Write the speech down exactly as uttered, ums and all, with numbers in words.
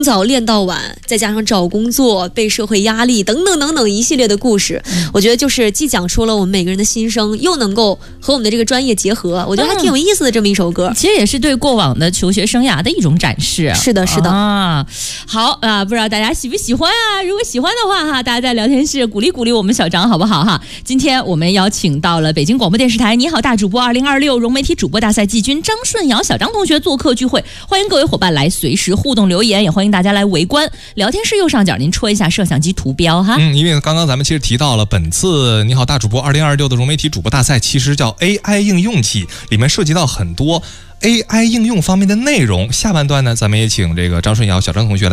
早练到晚，再加上找工作、被社会压力等等等等一系列的故事，嗯、我觉得就是既讲出了我们每个人的心声，又能够和我们的这个专业结合，我觉得还挺有意思的这么一首歌。 嗯、其实也是对过往的求学生涯的一种展示。 是的，是的。 啊，好啊，不知道大家喜不喜欢啊？如果喜欢的话哈，大家在聊天室鼓励鼓励我们小张好不好哈？今天我们邀请到了北京广播电视台《你好大主播二零二六》融媒体主播大赛季军张顺尧小张同学做客聚会，欢迎各位伙伴来随时互动留言，也欢迎大家来围观。聊天室右上角您戳一下摄像机图标哈。 嗯，因为刚刚咱们其实提到了本次你好大主播二零二六的融媒体主播大赛，其实叫 A I 应用季，里面涉及到很多 A I 应用方面的内容。下半段呢，咱们也请这个张顺尧小张同学来